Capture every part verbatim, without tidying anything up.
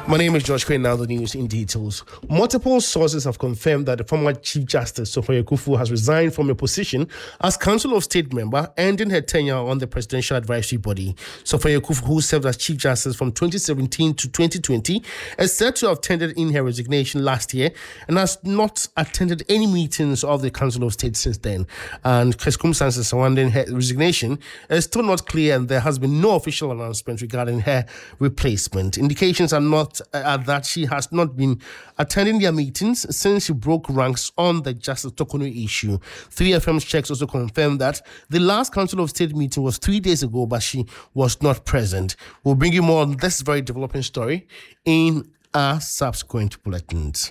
My name is George Crane. Now the news in details. Multiple sources have confirmed that the former Chief Justice Sophia Kufu has resigned from her position as Council of State member, ending her tenure on the Presidential Advisory Body. Sophia Kufu, who served as Chief Justice from twenty seventeen to twenty twenty, is said to have tendered in her resignation last year and has not attended any meetings of the Council of State since then. And circumstances surrounding her resignation is still not clear, and there has been no official announcement regarding her replacement. Indications are not Uh, that she has not been attending their meetings since she broke ranks on the Justice Tokono issue. three F M's checks also confirmed that the last Council of State meeting was three days ago, but she was not present. We'll bring you more on this very developing story in our subsequent bulletins.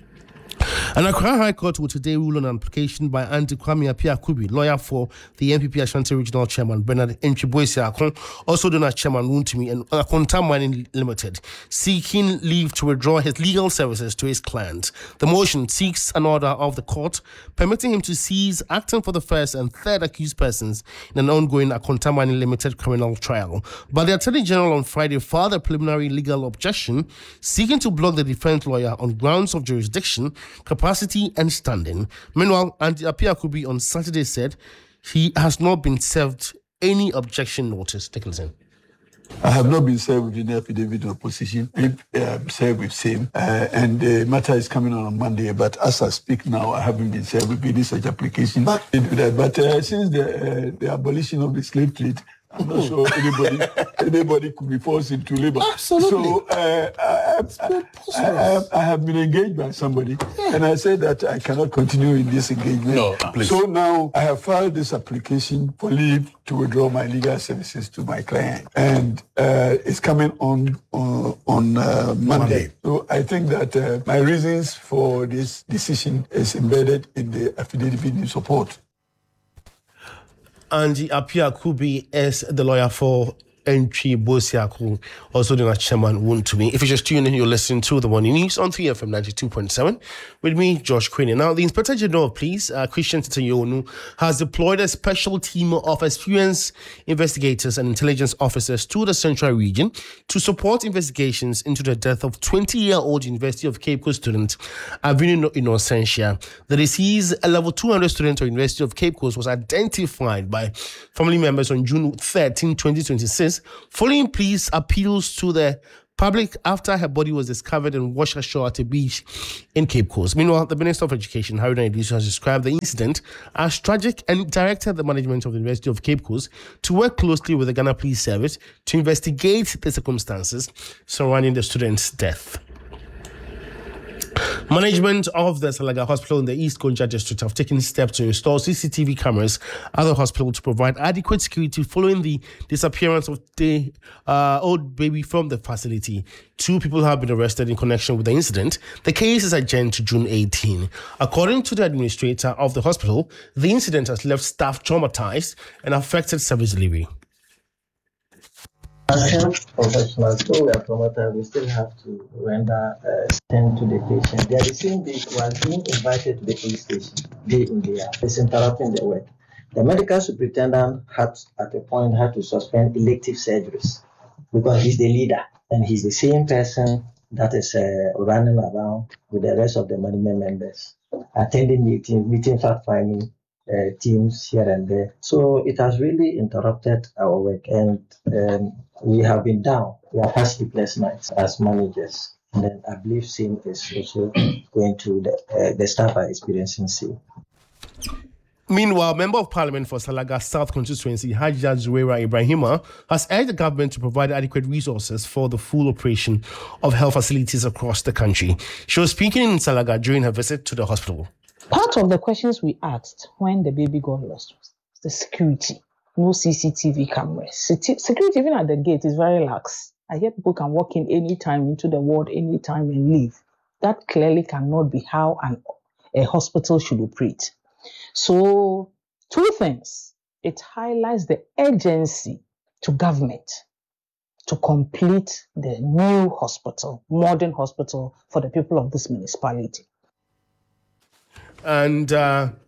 An Accra High Court will today rule on an application by Aunty Kwame Appiah-Kubi, lawyer for the N P P Ashanti Regional Chairman Bernard Ntwi-Boesiakon, also known as Chairman Wontumi, and Akonta Mining Limited, seeking leave to withdraw his legal services to his client. The motion seeks an order of the court permitting him to cease acting for the first and third accused persons in an ongoing Akonta Mining Limited criminal trial. But the Attorney General on Friday filed a preliminary legal objection seeking to block the defense lawyer on grounds of jurisdiction, capacity and standing. Meanwhile, Aunty Appiah-Kubi on Saturday said he has not been served any objection notice. Take a listen. I have not been served with any affidavit of opposition. I'm uh, served with same, uh, and the matter is coming on on Monday. But as I speak now, I haven't been served with any such application. But, but uh, since the uh, the abolition of the slave trade, I'm not sure anybody anybody could be forced into labor. Absolutely. So uh, I, I, I, I have been engaged by somebody, yeah. and I said that I cannot continue in this engagement. No, please. So now I have filed this application for leave to withdraw my legal services to my client, and uh, it's coming on uh, on uh, Monday. Monday. So I think that uh, my reasons for this decision is embedded in the affidavit in support. Aunty Appiah-Kubi is the lawyer for Ntwi-Boesiakon, also known as Chairman Wontumi. If you just tune in, you're listening to the Morning News on three F M ninety-two point seven with me, George Crane. Now, the Inspector General of Police, uh, Christian Titayonu, has deployed a special team of experienced investigators and intelligence officers to the Central Region to support investigations into the death of twenty-year-old University of Cape Coast student Avinu Innocentia. The deceased, a level two hundred student of University of Cape Coast, was identified by family members on June thirteenth, twenty twenty-six, following police appeals to the public after her body was discovered and washed ashore at a beach in Cape Coast. Meanwhile, the Minister of Education, Haruna Iddrisu, has described the incident as tragic and directed the management of the University of Cape Coast to work closely with the Ghana Police Service to investigate the circumstances surrounding the student's death. Management of the Salaga Hospital in the East Gonja district have taken steps to install C C T V cameras at the hospital to provide adequate security following the disappearance of the uh, old baby from the facility. Two people have been arrested in connection with the incident. The case is adjourned to June eighteenth. According to the administrator of the hospital, the incident has left staff traumatized and affected service delivery. As health professionals, so we are traumatized, we still have to render uh, stand to the patient. They are the same day who are being invited to the police station, day in, day out. It's interrupting their work. The medical superintendent had, at a point, had to suspend elective surgeries because he's the leader and he's the same person that is uh, running around with the rest of the management members, attending meetings, meeting fact-finding uh, teams here and there. So it has really interrupted our work, and um, we have been down. We have had sleepless nights as managers. And then I believe same is also going to the, uh, the staff are experiencing same. Meanwhile, Member of Parliament for Salaga South Constituency, Hajia Zuwaira Ibrahima, has urged the government to provide adequate resources for the full operation of health facilities across the country. She was speaking in Salaga during her visit to the hospital. Part of the questions we asked when the baby got lost was the security. No C C T V cameras. Security, even at the gate, is very lax. I hear people can walk in anytime into the ward, anytime and leave. That clearly cannot be how an, a hospital should operate. So, two things. It highlights the urgency to government to complete the new hospital, modern hospital for the people of this municipality. And uh,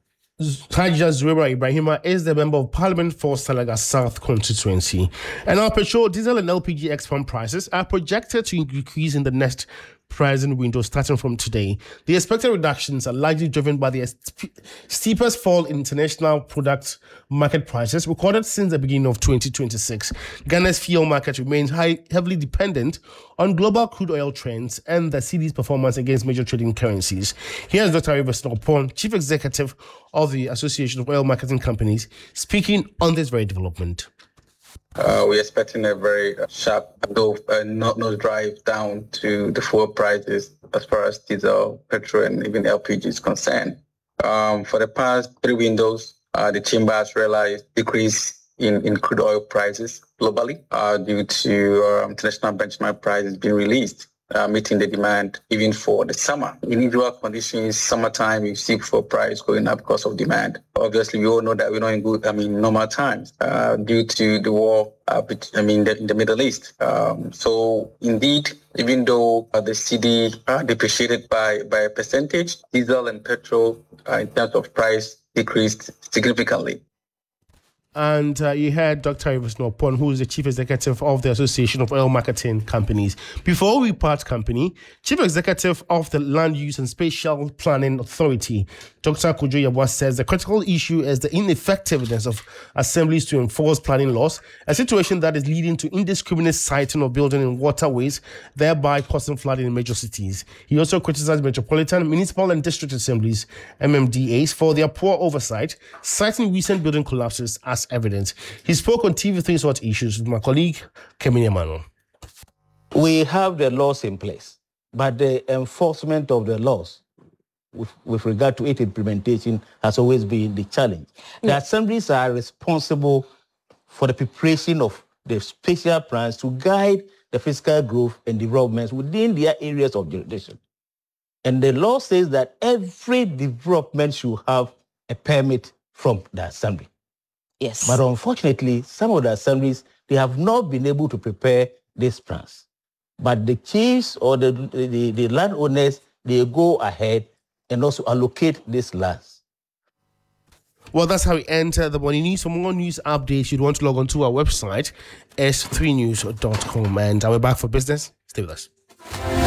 Hajia Zuwera Ibrahima is the Member of Parliament for Salaga South constituency. And our petrol, diesel and L P G export prices are projected to increase in the next pricing window starting from today. The expected reductions are largely driven by the steepest fall in international product market prices recorded since the beginning of twenty twenty-six. Ghana's fuel market remains high, heavily dependent on global crude oil trends and the C D's performance against major trading currencies. Here's Doctor Rivers Nopon, Chief Executive of the Association of Oil Marketing Companies, speaking on this very development. Uh, we're expecting a very sharp go, uh, not no drive down to the fuel prices as far as diesel, petrol, and even L P G is concerned. Um, for the past three windows, uh, the chamber has realized decrease in, in crude oil prices globally uh, due to uh, international benchmark prices being released, uh, meeting the demand even for the summer. In usual conditions, summertime, you see fuel price going up because of demand. Obviously, we all know that we're not in good, I mean, normal times uh, due to the war, uh, I mean, the, in the Middle East. Um, so indeed, even though uh, the C D uh, depreciated by, by a percentage, diesel and petrol uh, in terms of price decreased significantly. And uh, you had Doctor Rivers Nopon, who is the Chief Executive of the Association of Oil Marketing Companies. Before we part company, Chief Executive of the Land Use and Spatial Planning Authority, Doctor Kojo Yeboah, says the critical issue is the ineffectiveness of assemblies to enforce planning laws, a situation that is leading to indiscriminate siting of building in waterways, thereby causing flooding in major cities. He also criticized metropolitan, municipal and district assemblies, M M D As, for their poor oversight, citing recent building collapses as evidence. He spoke on T V three's Hot Issues with my colleague, Kemini Emmanuel. We have the laws in place, but the enforcement of the laws with, with regard to its implementation has always been the challenge. The yeah. assemblies are responsible for the preparation of the spatial plans to guide the fiscal growth and developments within their areas of jurisdiction. And the law says that every development should have a permit from the assembly. Yes. But unfortunately, some of the assemblies, they have not been able to prepare these plans. But the chiefs or the, the, the landowners, they go ahead and also allocate these lands. Well, that's how we enter the morning news. For more news updates, you'd want to log on to our website, s three news dot com. And I'll be back for business. Stay with us.